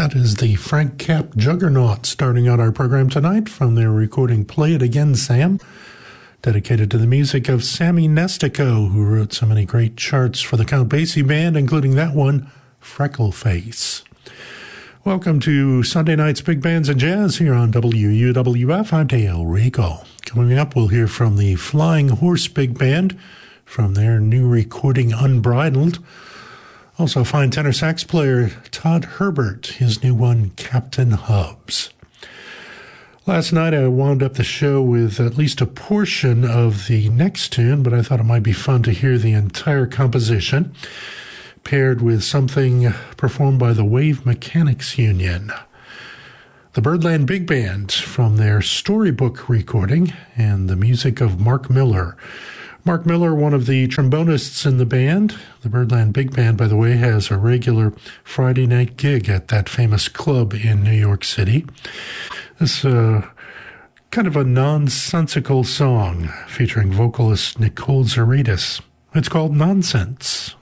That is the Frank Capp Juggernaut starting out our program tonight from their recording Play It Again, Sam, dedicated to the music of Sammy Nestico, who wrote so many great charts for the Count Basie Band, including that one, Freckleface. Welcome to Sunday Night's Big Bands and Jazz here on WUWF. I'm Dale Rico. Coming up, we'll hear from the Flying Horse Big Band from their new recording Unbridled. Also, fine tenor sax player Todd Herbert, his new one, Captain Hubs. Last night I wound up the show with at least a portion of the next tune, but I thought it might be fun to hear the entire composition, paired with something performed by the Wave Mechanics Union. The Birdland Big Band from their Storybook recording and the music of Mark Miller. Mark Miller, one of the trombonists in the band. The Birdland Big Band, by the way, has a regular Friday night gig at that famous club in New York City. This kind of a nonsensical song featuring vocalist Nicole Zaritis. It's called Nonsense.